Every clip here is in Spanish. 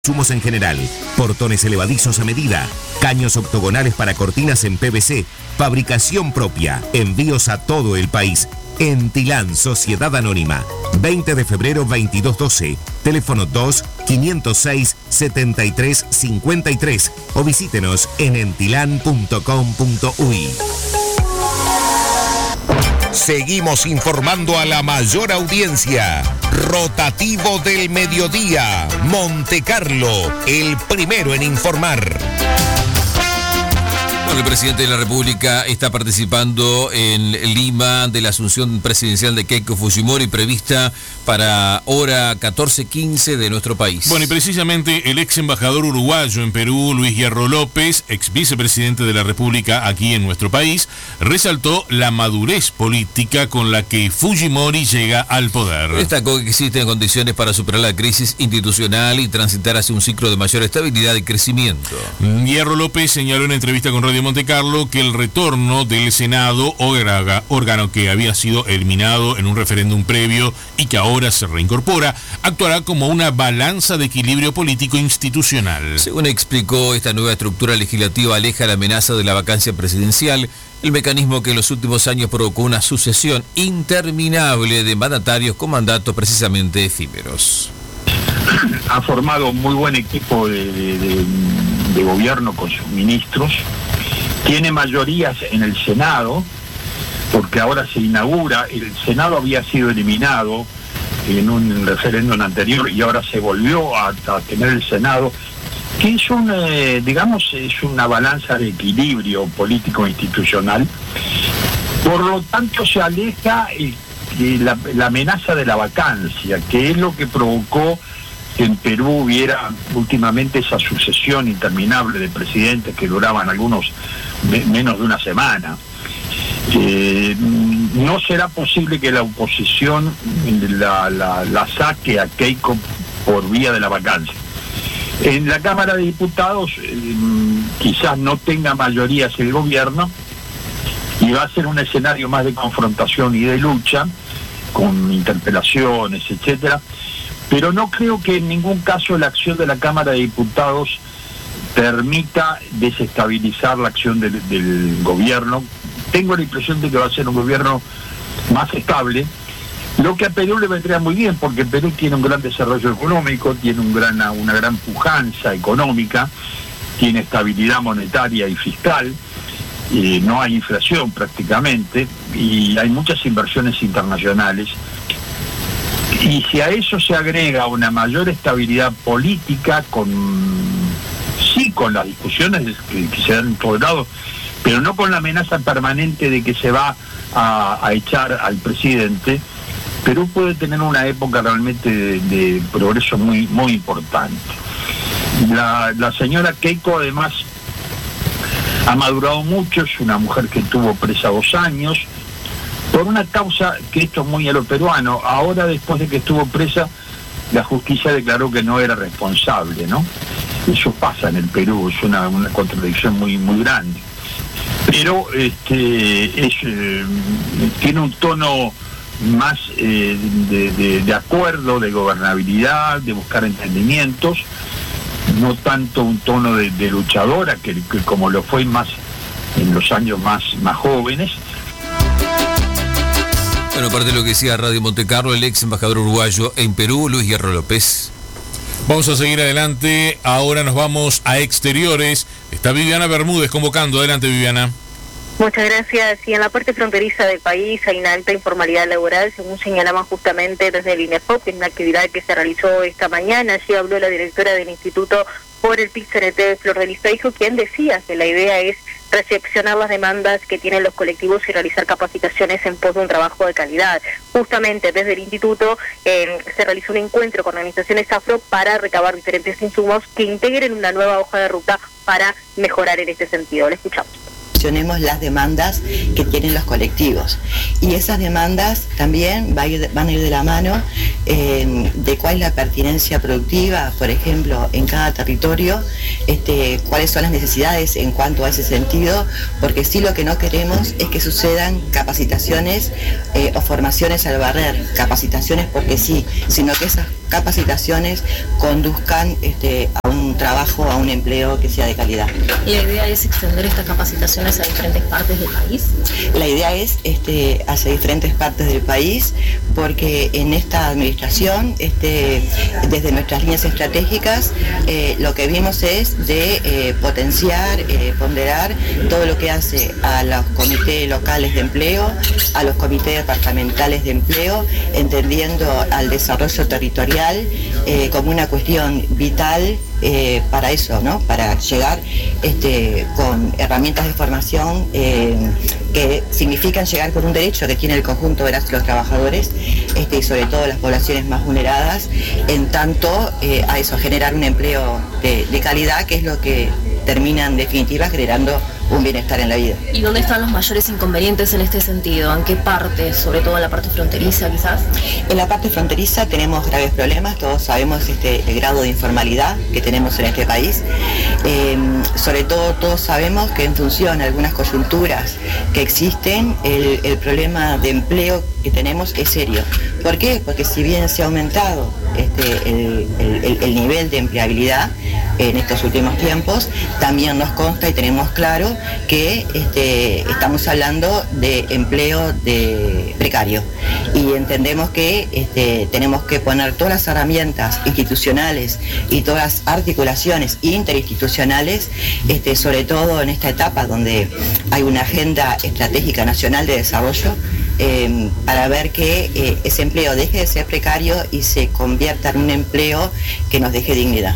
Insumos en general, portones elevadizos a medida, caños octogonales para cortinas en PVC, fabricación propia, envíos a todo el país. Entilán Sociedad Anónima, 20 de febrero 2212, teléfono 2-506-7353 o visítenos en entilán.com.uy. Seguimos informando a la mayor audiencia. Rotativo del mediodía, Monte Carlo, el primero en informar. El presidente de la República está participando en Lima de la asunción presidencial de Keiko Fujimori prevista para hora 14:15 de nuestro país. Bueno, y precisamente el ex embajador uruguayo en Perú, Luis Hierro López, ex vicepresidente de la República aquí en nuestro país, resaltó la madurez política con la que Fujimori llega al poder. Destacó que existen condiciones para superar la crisis institucional y transitar hacia un ciclo de mayor estabilidad y crecimiento. Hierro López señaló en entrevista con Radio Monte Carlo que el retorno del Senado, órgano que había sido eliminado en un referéndum previo y que ahora se reincorpora, actuará como una balanza de equilibrio político institucional. Según explicó, esta nueva estructura legislativa aleja la amenaza de la vacancia presidencial, el mecanismo que en los últimos años provocó una sucesión interminable de mandatarios con mandatos precisamente efímeros. Ha formado un muy buen equipo de gobierno con sus ministros. Tiene mayorías en el Senado, porque ahora se inaugura. El Senado había sido eliminado en un referéndum anterior y ahora se volvió a tener el Senado, que es es una balanza de equilibrio político institucional. Por lo tanto, se aleja la amenaza de la vacancia, que es lo que provocó que en Perú hubiera últimamente esa sucesión interminable de presidentes que duraban algunos menos de una semana. No será posible que la oposición la saque a Keiko por vía de la vacancia. En la Cámara de Diputados quizás no tenga mayorías el gobierno y va a ser un escenario más de confrontación y de lucha, con interpelaciones, etcétera. Pero no creo que en ningún caso la acción de la Cámara de Diputados permita desestabilizar la acción del gobierno. Tengo la impresión de que va a ser un gobierno más estable, lo que a Perú le vendría muy bien, porque Perú tiene un gran desarrollo económico, tiene una gran pujanza económica, tiene estabilidad monetaria y fiscal, no hay inflación prácticamente, y hay muchas inversiones internacionales. Y si a eso se agrega una mayor estabilidad política, con las discusiones que se dan en todos lados, pero no con la amenaza permanente de que se va a echar al presidente, Perú puede tener una época realmente de progreso muy, muy importante. La señora Keiko además ha madurado mucho, es una mujer que estuvo presa 2 años, por una causa que esto es muy a lo peruano. Ahora, después de que estuvo presa, la justicia declaró que no era responsable, ¿no? Eso pasa en el Perú, es una contradicción muy, muy grande. Pero tiene un tono más de acuerdo, de gobernabilidad, de buscar entendimientos, no tanto un tono de luchadora, que como lo fue más en los años más jóvenes. Bueno, aparte de lo que decía Radio Monte Carlo, el ex embajador uruguayo en Perú, Luis Hierro López. Vamos a seguir adelante, ahora nos vamos a exteriores. Está Viviana Bermúdez convocando. Adelante, Viviana. Muchas gracias. Y en la parte fronteriza del país hay una alta informalidad laboral, según señalaban justamente desde el INEFOP, que es una actividad que se realizó esta mañana. Allí habló la directora del Instituto por el PIT-CNT, Flor de Liseijo, quien decía que la idea es recepcionar las demandas que tienen los colectivos y realizar capacitaciones en pos de un trabajo de calidad. Justamente desde el instituto se realizó un encuentro con organizaciones afro para recabar diferentes insumos que integren una nueva hoja de ruta para mejorar en este sentido. Lo escuchamos. solucionemos las demandas que tienen los colectivos. Y esas demandas también van a ir de la mano de cuál es la pertinencia productiva, por ejemplo, en cada territorio, cuáles son las necesidades en cuanto a ese sentido, porque sí lo que no queremos es que sucedan capacitaciones o formaciones al barrer, capacitaciones porque sí, sino que esas capacitaciones conduzcan a un trabajo, a un empleo que sea de calidad. ¿Y la idea es extender estas capacitaciones a diferentes partes del país? La idea es hacia diferentes partes del país, porque en esta administración, desde nuestras líneas estratégicas, lo que vimos es de potenciar, ponderar todo lo que hace a los comités locales de empleo, a los comités departamentales de empleo, entendiendo al desarrollo territorial como una cuestión vital para eso, ¿no? Para llegar con herramientas de formación que significan llegar con un derecho que tiene el conjunto de los trabajadores y sobre todo las poblaciones más vulneradas, en tanto a eso, generar un empleo de calidad, que es lo que termina en definitiva generando un bienestar en la vida. ¿Y dónde están los mayores inconvenientes en este sentido? ¿En qué parte? Sobre todo en la parte fronteriza, quizás. En la parte fronteriza tenemos graves problemas, todos sabemos el grado de informalidad que tenemos en este país. Sobre todo todos sabemos que en función de algunas coyunturas que existen, el problema de empleo que tenemos es serio. ¿Por qué? Porque si bien se ha aumentado el nivel de empleabilidad en estos últimos tiempos, también nos consta y tenemos claro que estamos hablando de empleo precario, y entendemos que tenemos que poner todas las herramientas institucionales y todas las articulaciones interinstitucionales, sobre todo en esta etapa donde hay una agenda estratégica nacional de desarrollo, para ver que ese empleo deje de ser precario y se convierta en un empleo que nos deje dignidad.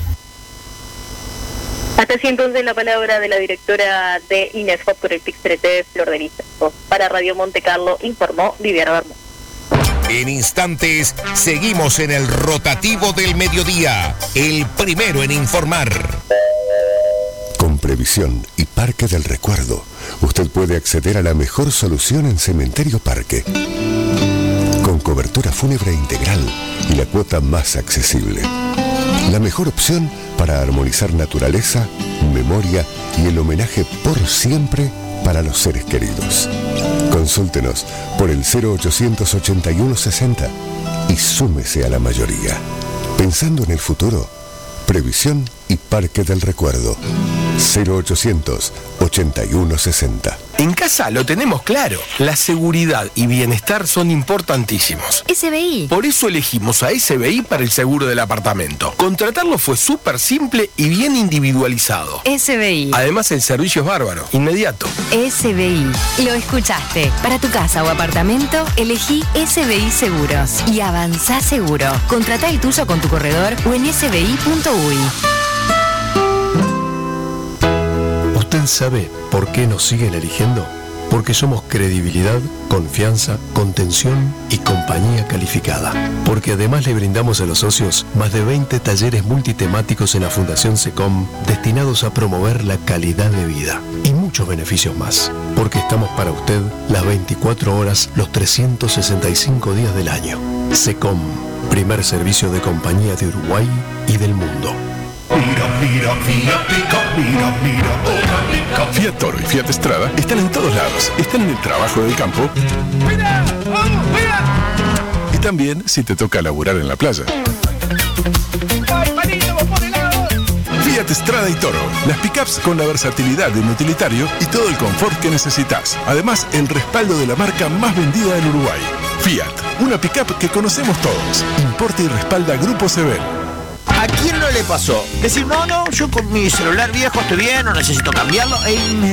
Hasta así entonces la palabra de la directora de INESFOP por el PIX-3T, Flor de Lizazo. Para Radio Monte Carlo informó Viviana Bermúdez. En instantes, seguimos en el rotativo del mediodía, el primero en informar. Con Previsión y Parque del Recuerdo, usted puede acceder a la mejor solución en Cementerio Parque. Con cobertura fúnebre integral y la cuota más accesible. La mejor opción para armonizar naturaleza, memoria y el homenaje por siempre para los seres queridos. Consúltenos por el 088160 y súmese a la mayoría. Pensando en el futuro, Previsión y Parque del Recuerdo. 0800 8160. En casa lo tenemos claro. La seguridad y bienestar son importantísimos. SBI. Por eso elegimos a SBI para el seguro del apartamento. Contratarlo fue súper simple y bien individualizado. SBI. Además, el servicio es bárbaro, inmediato. SBI. Lo escuchaste. Para tu casa o apartamento, elegí SBI Seguros. Y avanzá seguro. Contratá el tuyo con tu corredor o en sbi.uy. ¿Usted sabe por qué nos siguen eligiendo? Porque somos credibilidad, confianza, contención y compañía calificada. Porque además le brindamos a los socios más de 20 talleres multitemáticos en la Fundación SECOM destinados a promover la calidad de vida. Y muchos beneficios más. Porque estamos para usted las 24 horas, los 365 días del año. SECOM, primer servicio de compañía de Uruguay y del mundo. Fiat Toro y Fiat Strada están en todos lados. Están en el trabajo del campo. Y también si te toca laburar en la playa. Fiat Strada y Toro. Las pickups con la versatilidad de un utilitario y todo el confort que necesitas. Además, el respaldo de la marca más vendida en Uruguay. Fiat, una pickup que conocemos todos. Importa y respalda Grupo Sebel. ¿A quién no le pasó? Decir, no, yo con mi celular viejo estoy bien, no necesito cambiarlo.